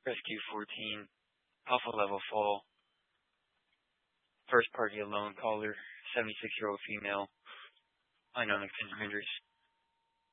Rescue 14, Alpha Level Fall, First Party Alone Caller, 76-year-old female, unknown extended injuries.